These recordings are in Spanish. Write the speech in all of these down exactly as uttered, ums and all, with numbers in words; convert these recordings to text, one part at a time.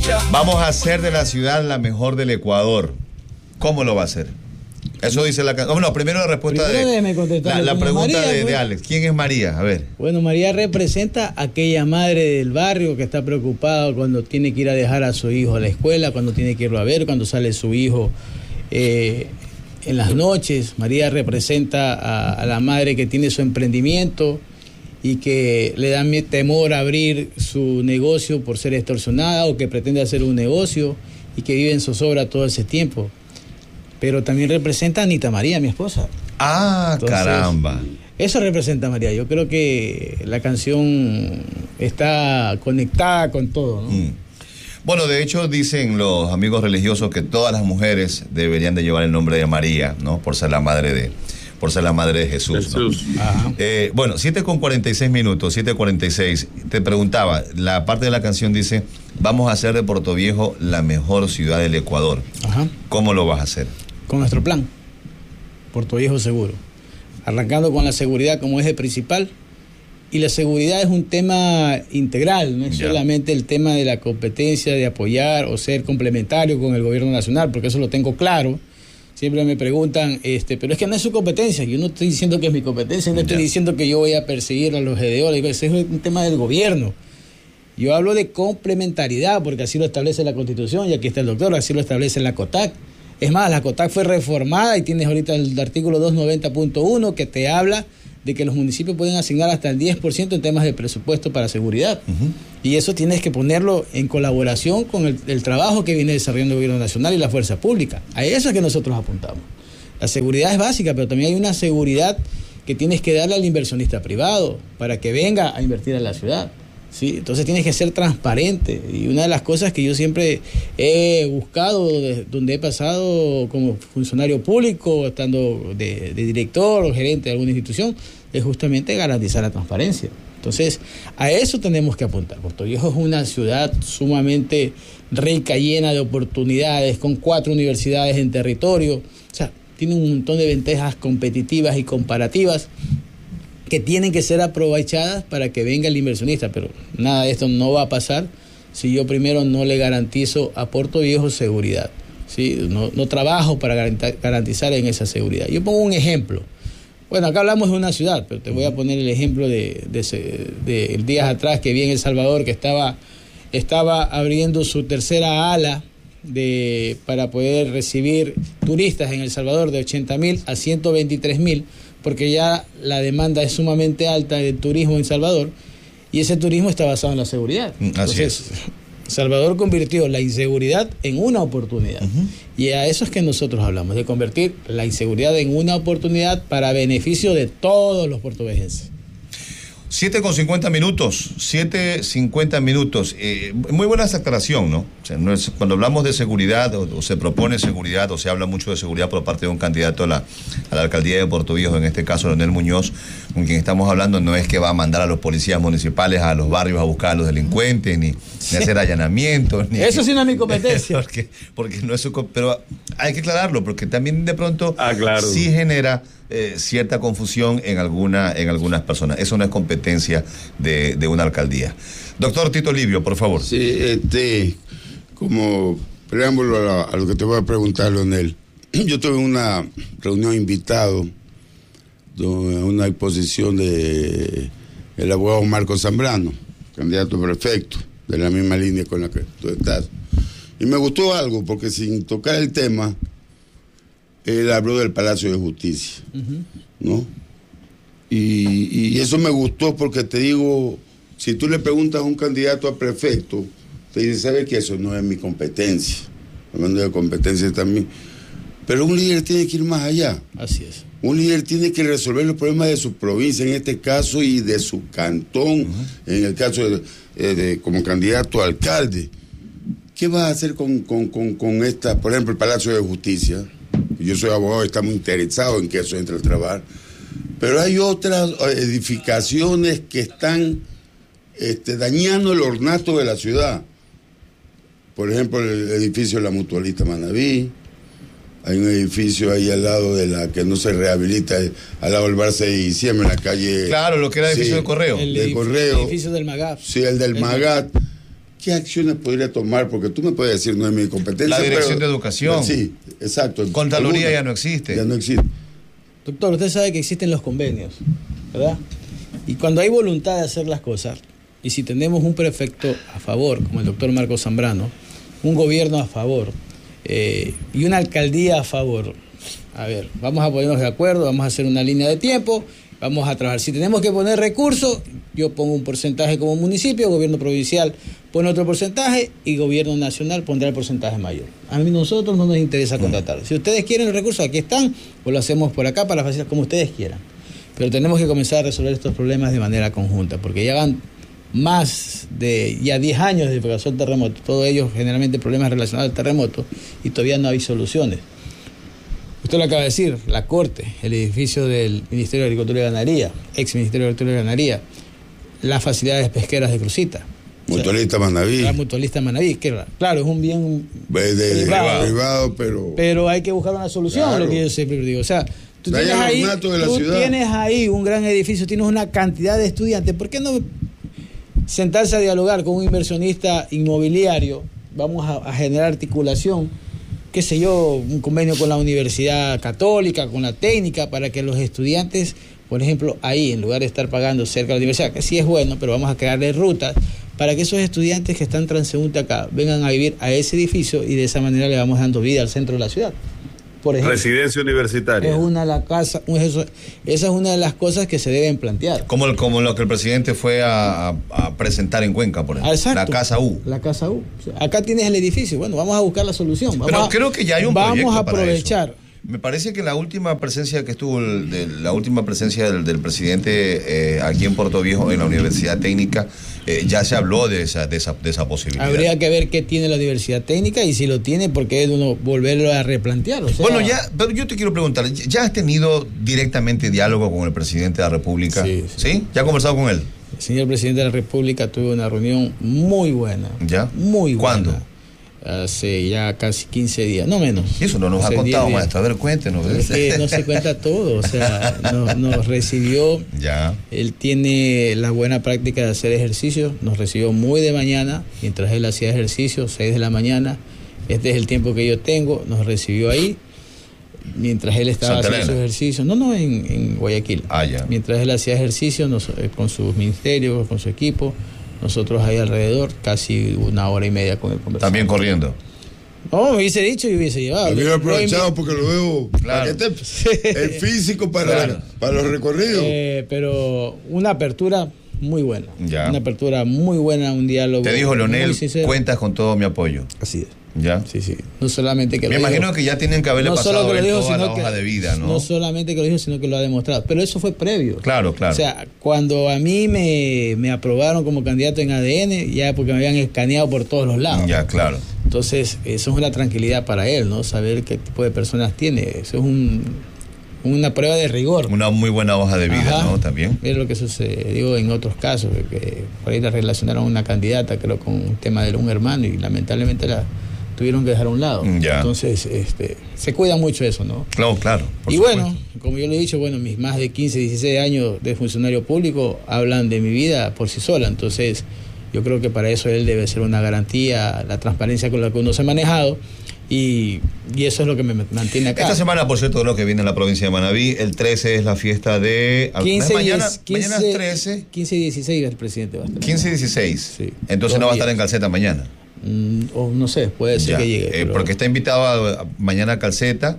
Vamos a hacer de la ciudad la mejor del Ecuador. ¿Cómo lo va a hacer? Eso dice la canción. Bueno, primero la respuesta primero de la, la pregunta María, de, pues. de Alex. ¿Quién es María? A ver. Bueno, María representa a aquella madre del barrio que está preocupada cuando tiene que ir a dejar a su hijo a la escuela, cuando tiene que irlo a ver, cuando sale su hijo eh, en las noches. María representa a, a la madre que tiene su emprendimiento y que le da temor a abrir su negocio por ser extorsionada, o que pretende hacer un negocio y que vive en zozobra todo ese tiempo. Pero también representa a Anita María, mi esposa. Ah, entonces, caramba. Eso representa a María. Yo creo que la canción está conectada con todo, ¿no? Mm. Bueno, de hecho dicen los amigos religiosos que todas las mujeres deberían de llevar el nombre de María, ¿no? Por ser la madre de, por ser la madre de Jesús, Jesús. ¿no? Ajá. Eh, bueno, siete con cuarenta y seis minutos, siete cuarenta y seis. Te preguntaba, la parte de la canción dice: vamos a hacer de Portoviejo la mejor ciudad del Ecuador. Ajá. ¿Cómo lo vas a hacer? Con nuestro plan, Portoviejo Seguro, arrancando con la seguridad como eje principal. Y la seguridad es un tema integral, no es ya. solamente el tema de la competencia de apoyar o ser complementario con el gobierno nacional, porque eso lo tengo claro. Siempre me preguntan, este, pero es que no es su competencia. Yo no estoy diciendo que es mi competencia, no ya. estoy diciendo que yo voy a perseguir a los G D O, ese es un tema del gobierno. Yo hablo de complementariedad, porque así lo establece la Constitución, y aquí está el doctor, así lo establece la COTAC. Es más, la COTAC fue reformada y tienes ahorita el artículo doscientos noventa punto uno que te habla de que los municipios pueden asignar hasta el diez por ciento en temas de presupuesto para seguridad. Uh-huh. Y eso tienes que ponerlo en colaboración con el, el trabajo que viene desarrollando el gobierno nacional y la fuerza pública. A eso es que nosotros apuntamos. La seguridad es básica, pero también hay una seguridad que tienes que darle al inversionista privado para que venga a invertir en la ciudad. ¿Sí? Entonces tienes que ser transparente, y una de las cosas que yo siempre he buscado de, donde he pasado como funcionario público, estando de, de director o gerente de alguna institución, es justamente garantizar la transparencia. Entonces a eso tenemos que apuntar. Portoviejo es una ciudad sumamente rica, llena de oportunidades, con cuatro universidades en territorio, o sea, tiene un montón de ventajas competitivas y comparativas que tienen que ser aprovechadas para que venga el inversionista, pero nada de esto no va a pasar si yo primero no le garantizo a Portoviejo seguridad, ¿sí? No, no trabajo para garantizar en esa seguridad. Yo pongo un ejemplo. Bueno, acá hablamos de una ciudad, pero te voy a poner el ejemplo de, de, de, de días atrás que vi en El Salvador, que estaba, estaba abriendo su tercera ala de, para poder recibir turistas en El Salvador, de ochenta mil a ciento veintitrés mil, porque ya la demanda es sumamente alta del turismo en Salvador, y ese turismo está basado en la seguridad. Entonces, Salvador convirtió la inseguridad en una oportunidad. Uh-huh. Y a eso es que nosotros hablamos, de convertir la inseguridad en una oportunidad para beneficio de todos los portovejenses. siete con cincuenta minutos, siete cincuenta minutos. Eh, muy buena esa aclaración, ¿no? O sea, no es, cuando hablamos de seguridad, o, o se propone seguridad, o se habla mucho de seguridad por parte de un candidato a la, a la alcaldía de Portoviejo, en este caso Leonel Muñoz, con quien estamos hablando, no es que va a mandar a los policías municipales a los barrios a buscar a los delincuentes, ni, ni hacer allanamientos. Ni, Eso sí no es mi competencia. porque, porque no es su... Pero hay que aclararlo, porque también de pronto ah, claro. sí genera... Eh, cierta confusión en alguna en algunas personas. Eso no es competencia de, de una alcaldía. Doctor Tito Livio, por favor. Sí, este, como preámbulo a, la, a lo que te voy a preguntar, Leonel, yo tuve una reunión invitado a una exposición de el abogado Marco Zambrano, candidato a prefecto, de la misma línea con la que tú estás. Y me gustó algo, porque sin tocar el tema, él habló del Palacio de Justicia, uh-huh. ¿no? Y, y eso me gustó porque te digo, si tú le preguntas a un candidato a prefecto, te dice, ¿sabes que eso no es mi competencia? Hablando de competencia también. Pero un líder tiene que ir más allá. Así es. Un líder tiene que resolver los problemas de su provincia, en este caso, y de su cantón, uh-huh. en el caso de, de, de como candidato a alcalde. ¿Qué vas a hacer con, con, con, con esta, por ejemplo, el Palacio de Justicia? Yo soy abogado y estamos interesados en que eso entre a trabajar. Pero hay otras edificaciones que están este, dañando el ornato de la ciudad. Por ejemplo, el edificio de la Mutualista Manaví. Hay un edificio ahí al lado de la que no se rehabilita, al lado del bar seis de diciembre, en la calle... Claro, lo que era el edificio sí, del Correo. El, del edif- correo. el edificio del Magat. Sí, el del el Magat. ¿qué acciones podría tomar? Porque tú me puedes decir, no es mi competencia. La Dirección pero, de Educación. Sí, exacto. Contraloría ya no existe. Ya no existe. Doctor, usted sabe que existen los convenios, ¿verdad? Y cuando hay voluntad de hacer las cosas, y si tenemos un prefecto a favor, como el doctor Marco Zambrano, un gobierno a favor eh, y una alcaldía a favor, a ver, vamos a ponernos de acuerdo, vamos a hacer una línea de tiempo, vamos a trabajar. Si tenemos que poner recursos, yo pongo un porcentaje como municipio, gobierno provincial pone otro porcentaje y gobierno nacional pondrá el porcentaje mayor. A mí nosotros no nos interesa contratar. Si ustedes quieren los recursos, aquí están, o lo hacemos por acá para facilitar como ustedes quieran. Pero tenemos que comenzar a resolver estos problemas de manera conjunta, porque ya van más de ya diez años desde que pasó el terremoto, todos ellos generalmente problemas relacionados al terremoto, y todavía no hay soluciones. Usted lo acaba de decir, la Corte, el edificio del Ministerio de Agricultura y Ganadería, ex Ministerio de Agricultura y Ganadería, las facilidades pesqueras de Crucita. Mutualista Manaví. La mutualista Manaví, que claro, es un bien de, de, privado, privado, pero... Pero hay que buscar una solución, claro. Lo que yo siempre digo. O sea, tú, tienes ahí, de la tú ciudad. tienes ahí un gran edificio, tienes una cantidad de estudiantes. ¿Por qué no sentarse a dialogar con un inversionista inmobiliario? Vamos a, a generar articulación, qué sé yo, un convenio con la Universidad Católica, con la técnica, para que los estudiantes, por ejemplo, ahí, en lugar de estar pagando cerca de la universidad, que sí es bueno, pero vamos a crearle rutas para que esos estudiantes que están transeúntes acá vengan a vivir a ese edificio y de esa manera le vamos dando vida al centro de la ciudad. Por ejemplo, residencia universitaria. Es una de las casas, eso, esa es una de las cosas que se deben plantear. Como, el, como lo que el presidente fue a, a, a presentar en Cuenca, por ejemplo. Exacto. La Casa U. La Casa U. O sea, acá tienes el edificio. Bueno, vamos a buscar la solución. Vamos Pero a, creo que ya hay un Vamos a para aprovechar. eso. Me parece que la última presencia que estuvo, el, de, la última presencia del, del presidente eh, aquí en Puerto Viejo, en la Universidad Técnica, eh, ya se habló de esa, de, esa, de esa posibilidad. Habría que ver qué tiene la Universidad Técnica y si lo tiene, ¿por qué uno volverlo a replantear? O sea, bueno, ya, pero yo te quiero preguntar, ¿ya has tenido directamente diálogo con el presidente de la República? Sí. ¿Sí? ¿Sí? ¿Ya has conversado con él? El señor presidente de la República tuvo una reunión muy buena. ¿Ya? Muy buena. ¿Cuándo? Hace ya casi quince días, no menos. Y eso no nos ha contado, maestro. A ver, cuéntenos. Es que no se cuenta todo, o sea, nos, nos recibió. Ya. Él tiene la buena práctica de hacer ejercicio, nos recibió muy de mañana, mientras él hacía ejercicio, seis de la mañana. Este es el tiempo que yo tengo, nos recibió ahí, mientras él estaba Santa haciendo su Elena. ejercicio. No, no, en, en Guayaquil. Ah, ya. Mientras él hacía ejercicio nos, eh, con sus ministerios, con su equipo. Nosotros ahí alrededor, casi una hora y media con el conversando. También corriendo. No, me hubiese dicho y hubiese llevado. También lo he aprovechado porque lo veo Claro. para que esté el físico para, Claro. para los recorridos. Eh, pero una apertura muy buena. Ya. Una apertura muy buena, un diálogo. Te dijo Leonel, muy sincero. cuentas con todo mi apoyo. Así es. ¿Ya? Sí, sí. No solamente que Me lo imagino dijo, que ya tienen que haberle no solo pasado que lo él dijo, toda la sino hoja que- de vida, ¿no? No solamente que lo dijo, sino que lo ha demostrado. Pero eso fue previo. Claro, claro. O sea, cuando a mí me, me aprobaron como candidato en A D N, ya porque me habían escaneado por todos los lados. Ya, claro. Entonces, eso es una tranquilidad para él, ¿no? Saber qué tipo de personas tiene. Eso es un, una prueba de rigor. Una muy buena hoja de vida, Ajá. ¿no? También. Es lo que sucedió en otros casos, que por ahí la relacionaron a una candidata, creo, con un tema de un hermano y lamentablemente la tuvieron que dejar a un lado. Ya. Entonces, este, se cuida mucho eso, ¿no? Claro, claro. por Y supuesto. bueno, como yo le he dicho, bueno, mis más de quince, dieciséis años de funcionario público hablan de mi vida por sí sola. Entonces, yo creo que para eso él debe ser una garantía, la transparencia con la que uno se ha manejado. Y, y eso es lo que me mantiene acá. Esta semana, por cierto, lo que viene en la provincia de Manabí, el trece es la fiesta de... quince, mañana, quince, mañana es trece. quince y dieciséis el presidente va a estar. quince y dieciséis. Sí. Entonces Dos no va a estar días. en Calceta mañana. Mm, o no sé, puede ser Ya, que llegue. eh, pero- porque está invitado a- a- mañana a Calceta.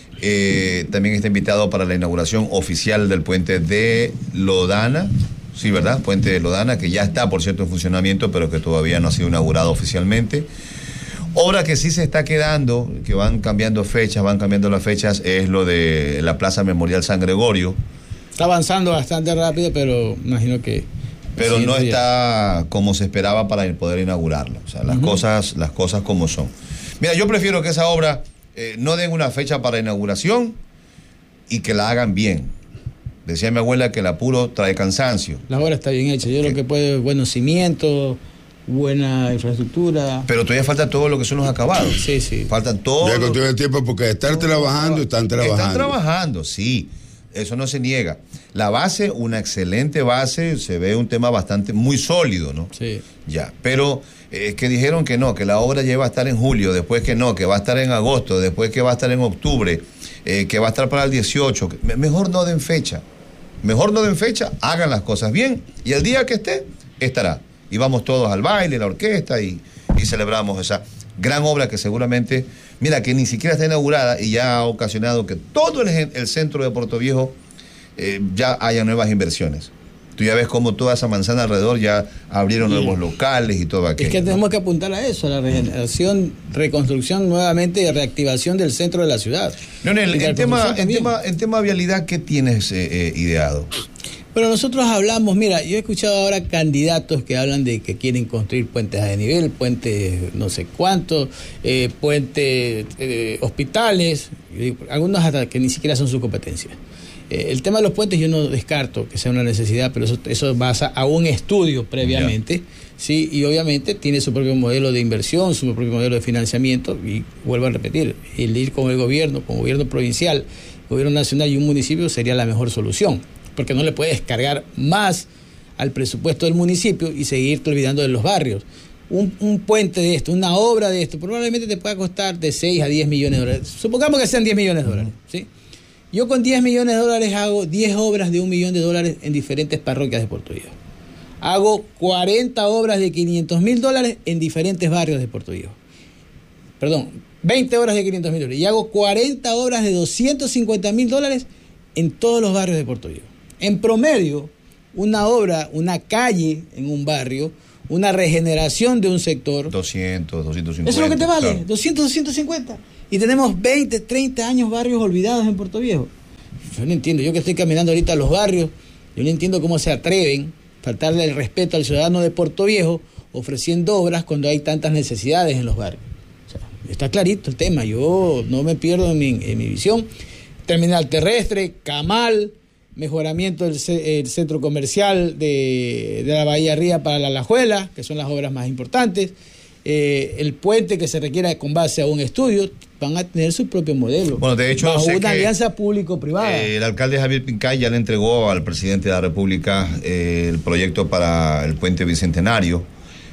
Eh, también está invitado para la inauguración oficial del puente de Lodana. Sí, ¿verdad? Puente de Lodana, que ya está, por cierto, en funcionamiento, pero que todavía no ha sido inaugurado oficialmente. Obra que sí se está quedando, que van cambiando fechas, van cambiando las fechas, es lo de la Plaza Memorial San Gregorio, Está avanzando bastante rápido, pero imagino que... pero sí, no sí, está como se esperaba para poder inaugurarla. O sea, las Ujú. cosas, las cosas como son. Mira, yo prefiero que esa obra eh, no den una fecha para inauguración y que la hagan bien. Decía mi abuela que el apuro trae cansancio. La obra está bien hecha. Yo creo que puede buenos cimientos, buena infraestructura. Pero todavía falta todo lo que son los acabados. Sí, sí. Faltan todos. Ya contigo el tiempo porque estar trabajando, están trabajando. Están trabajando, sí. eso no se niega. La base, una excelente base, se ve un tema bastante, muy sólido, ¿no? Sí. Ya, pero eh, que dijeron que no, que la obra ya va a estar en julio, después que no, que va a estar en agosto, después que va a estar en octubre, eh, que va a estar para el dieciocho. Mejor no den fecha. Mejor no den fecha, hagan las cosas bien y el día que esté, estará. Y vamos todos al baile, la orquesta y, y celebramos esa gran obra que seguramente, mira, que ni siquiera está inaugurada y ya ha ocasionado que todo el, el centro de Puerto Viejo eh, ya haya nuevas inversiones. Tú ya ves cómo toda esa manzana alrededor ya abrieron sí. nuevos locales y todo aquello. Es que ¿no? tenemos que apuntar a eso, a la regeneración, reconstrucción nuevamente y reactivación del centro de la ciudad. Leonel, en tema, en, tema, en tema vialidad, ¿qué tienes eh, eh, ideado? Bueno, nosotros hablamos, mira, yo he escuchado ahora candidatos que hablan de que quieren construir puentes a desnivel, puentes no sé cuántos, eh, puentes, eh, hospitales, algunos hasta que ni siquiera son su competencia. Eh, el tema de los puentes yo no descarto que sea una necesidad, pero eso, eso basa a un estudio previamente, yeah. sí, y obviamente tiene su propio modelo de inversión, su propio modelo de financiamiento, y vuelvo a repetir, el ir con el gobierno, con el gobierno provincial, gobierno nacional y un municipio sería la mejor solución. Porque no le puedes cargar más al presupuesto del municipio y seguirte olvidando de los barrios. Un, un puente de esto, una obra de esto, probablemente te pueda costar de seis a diez millones de dólares. Supongamos que sean diez millones de dólares. ¿sí? Yo con diez millones de dólares hago diez obras de un millón de dólares en diferentes parroquias de Puerto Viejo. Hago cuarenta obras de quinientos mil dólares en diferentes barrios de Puerto Viejo. Perdón, veinte obras de quinientos mil dólares. Y hago cuarenta obras de doscientos cincuenta mil dólares en todos los barrios de Puerto Viejo. En promedio, una obra, una calle en un barrio, una regeneración de un sector. doscientos, doscientos cincuenta. Eso es lo que te vale, claro. doscientos, doscientos cincuenta. Y tenemos veinte, treinta años barrios olvidados en Puerto Viejo. Yo no entiendo, yo que estoy caminando ahorita a los barrios, yo no entiendo cómo se atreven a faltarle el respeto al ciudadano de Puerto Viejo ofreciendo obras cuando hay tantas necesidades en los barrios. O sea, está clarito el tema, yo no me pierdo en mi, en mi visión. Terminal terrestre, Camal, mejoramiento del el centro comercial de, de la Bahía Ría para la Alajuela, que son las obras más importantes, eh, el puente que se requiera con base a un estudio, van a tener su propio modelo. Bueno, de hecho, bajo sé una que alianza público-privada. Eh, el alcalde Javier Pincay ya le entregó al presidente de la República eh, el proyecto para el puente bicentenario.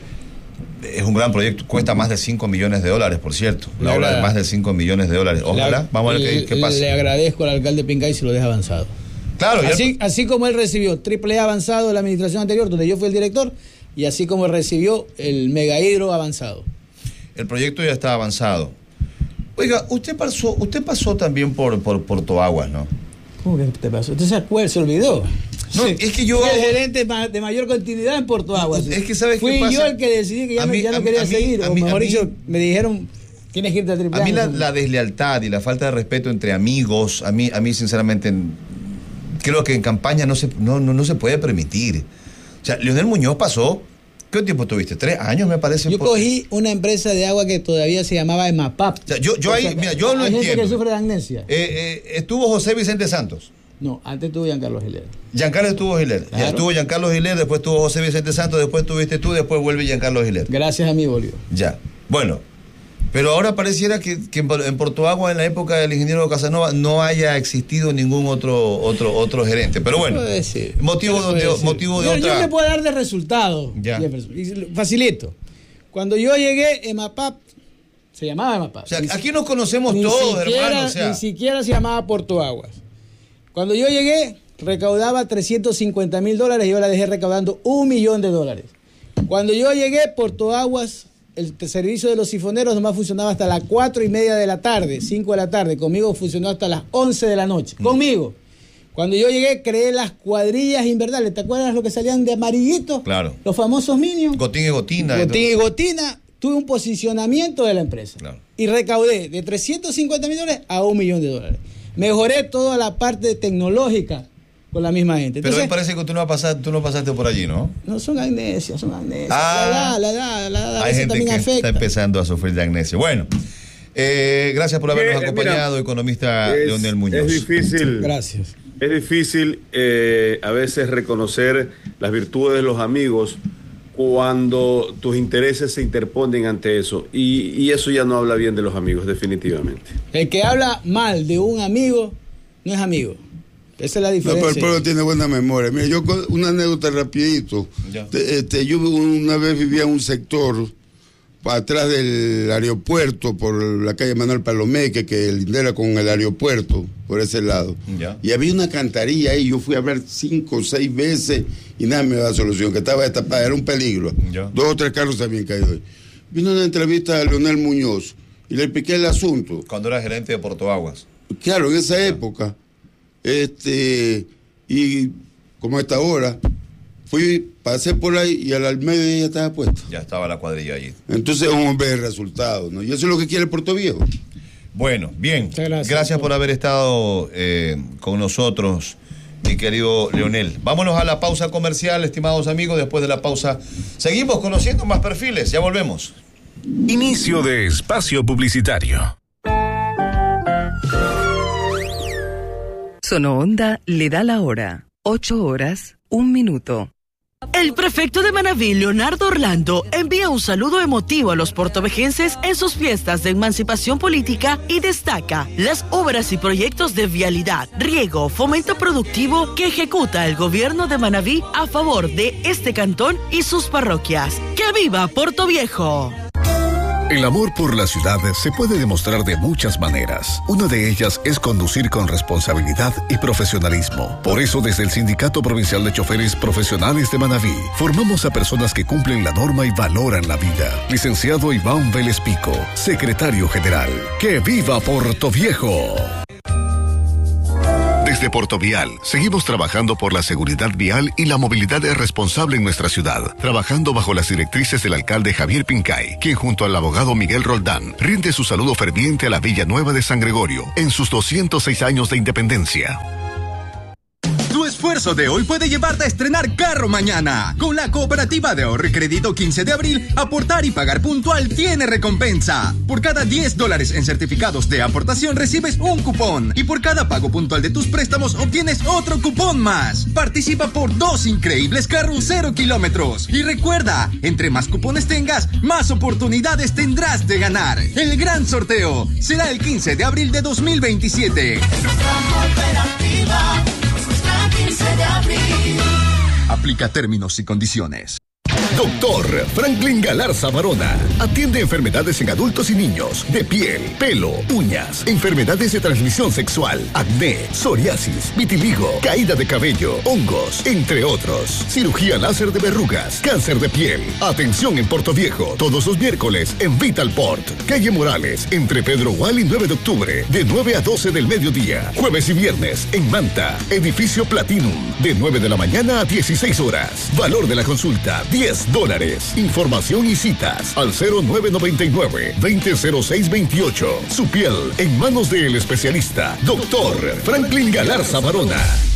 Es un gran proyecto, cuesta más de cinco millones de dólares, por cierto. La obra de más de cinco millones de dólares. Ojalá, la, vamos a ver qué, qué pasa. Le agradezco al alcalde Pincay si lo deja avanzado. Claro, así, ya... así como él recibió triple A avanzado de la administración anterior, donde yo fui el director, y así como recibió el mega hidro avanzado. El proyecto ya está avanzado. Oiga, usted pasó, usted pasó también por, por Puerto Aguas, ¿no? ¿Cómo que te pasó? ¿Usted se acuerda? ¿Se olvidó? No, sí. Es que yo... Fui el gerente de mayor continuidad en Puerto Aguas. Es que ¿sabes Fui qué pasa? yo el que decidí que ya, mí, no, ya no quería mí, seguir, o mí, mejor dicho, mí, me dijeron... Tienes que irte a triple A. A mí la, la deslealtad y la falta de respeto entre amigos, a mí, a mí sinceramente... Creo que en campaña no se, no, no, no se puede permitir. O sea, Leonel Muñoz pasó... ¿Qué tiempo tuviste? ¿Tres años, me parece? Yo por... cogí una empresa de agua que todavía se llamaba EMAPAP. O sea, yo, yo ahí, sea, mira, yo lo hay entiendo. Hay gente que sufre de amnesia. Eh, eh, estuvo José Vicente Santos. No, antes estuvo Giancarlo Giler. Giancarlo estuvo Giler. Claro. Ya estuvo Giancarlo Giler, después estuvo José Vicente Santos, después estuviste tú, después vuelve Giancarlo Giler. Gracias a mí, volvió. Ya. Bueno, pero ahora pareciera que, que en Puerto Agua, en la época del ingeniero Casanova, no haya existido ningún otro otro otro gerente. Pero bueno, decir, motivo de, motivo de yo, otra... Yo me puedo dar de resultado. Ya. Facilito. Cuando yo llegué, EMAPAP, se llamaba EMAPAP. O sea, aquí nos conocemos ni todos, siquiera, hermano. O sea... Ni siquiera se llamaba Puerto Aguas. Cuando yo llegué, recaudaba trescientos cincuenta mil dólares y yo la dejé recaudando un millón de dólares. Cuando yo llegué, Puerto Aguas, el servicio de los sifoneros nomás funcionaba hasta las cuatro y media de la tarde, cinco de la tarde. Conmigo funcionó hasta las once de la noche. Mm. Conmigo. Cuando yo llegué, creé las cuadrillas invernales. ¿Te acuerdas lo que salían de amarillito? Claro. Los famosos Minions. Gotín y Gotina. Gotín y Gotina. Tuve un posicionamiento de la empresa. Claro. Y recaudé de trescientos cincuenta mil dólares a un millón de dólares. Mejoré toda la parte tecnológica con la misma gente. Pero Entonces, me parece que tú no, pasaste, tú no pasaste por allí, ¿no? No, son amnesias, son amnesias. Ah, la edad, la edad, la edad hay gente también que afecta. está empezando a sufrir de amnesia. Bueno, eh, gracias por habernos eh, acompañado, mira, economista es, Leonel Muñoz. Es difícil. Gracias. Es difícil eh, a veces reconocer las virtudes de los amigos cuando tus intereses se interponen ante eso. Y, y eso ya no habla bien de los amigos, definitivamente. El que habla mal de un amigo no es amigo. Esa es la diferencia. No, pero el pueblo tiene buena memoria. Mira, yo una anécdota rapidito. Este, yo una vez vivía en un sector para atrás del aeropuerto, por la calle Manuel Palomeque, que lindera con el aeropuerto, por ese lado. Ya. Y había una cantarilla ahí, yo fui a ver cinco o seis veces y nada me daba solución, que estaba destapada, era un peligro. Ya. Dos o tres carros se habían caído ahí. Vino una entrevista a Leonel Muñoz y le expliqué el asunto. Cuando era gerente de Porto Aguas. Claro, en esa ya. época. Este, y como a esta hora, fui, pasé por ahí y al medio ya estaba puesto. Ya estaba la cuadrilla allí. Entonces vamos a ver el resultado, ¿no? Y eso es lo que quiere Puerto Viejo. Bueno, bien. Gracias, gracias por haber estado eh, con nosotros, mi querido Leonel. Vámonos a la pausa comercial, estimados amigos. Después de la pausa seguimos conociendo más perfiles. Ya volvemos. Inicio de espacio publicitario. Sonoonda le da la hora. Ocho horas, un minuto. El prefecto de Manaví, Leonardo Orlando, envía un saludo emotivo a los portovejenses en sus fiestas de emancipación política y destaca las obras y proyectos de vialidad, riego, fomento productivo que ejecuta el gobierno de Manaví a favor de este cantón y sus parroquias. ¡Que viva Puerto Viejo! El amor por la ciudad se puede demostrar de muchas maneras. Una de ellas es conducir con responsabilidad y profesionalismo. Por eso, desde el Sindicato Provincial de Choferes Profesionales de Manaví, formamos a personas que cumplen la norma y valoran la vida. Licenciado Iván Vélez Pico, Secretario General. ¡Que viva Puerto Viejo! Desde Portovial, seguimos trabajando por la seguridad vial y la movilidad responsable en nuestra ciudad, trabajando bajo las directrices del alcalde Javier Pincay, quien junto al abogado Miguel Roldán rinde su saludo ferviente a la Villa Nueva de San Gregorio en sus doscientos seis años de independencia. Tu esfuerzo de hoy puede llevarte a estrenar carro mañana. Con la Cooperativa de Ahorro y Crédito quince de abril, aportar y pagar puntual tiene recompensa. Por cada diez dólares en certificados de aportación recibes un cupón. Y por cada pago puntual de tus préstamos obtienes otro cupón más. Participa por dos increíbles carros cero kilómetros. Y recuerda, entre más cupones tengas, más oportunidades tendrás de ganar. El gran sorteo será el quince de abril de dos mil veintisiete. quince de abril. Aplica términos y condiciones. Doctor Franklin Galarza Barona atiende enfermedades en adultos y niños de piel, pelo, uñas, enfermedades de transmisión sexual, acné, psoriasis, vitiligo, caída de cabello, hongos, entre otros. Cirugía láser de verrugas, cáncer de piel. Atención en Puerto Viejo, todos los miércoles en Vitalport, calle Morales, entre Pedro Gual y nueve de octubre, de nueve a doce del mediodía. Jueves y viernes en Manta, edificio Platinum, de nueve de la mañana a dieciséis horas. Valor de la consulta, diez dólares. Información y citas al cero nueve nueve nueve, veinte cero seis veintiocho. Su piel en manos del especialista, doctor Franklin Galarza Barona.